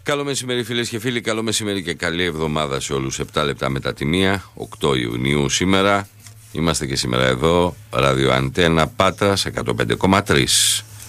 Καλό μεσημέρι φίλες και φίλοι, καλό μεσημέρι και καλή εβδομάδα σε όλους. 7 λεπτά μετά τη 1, 8 Ιουνίου σήμερα. Είμαστε και σήμερα εδώ, ραδιοαντένα Πάτρας 105,3.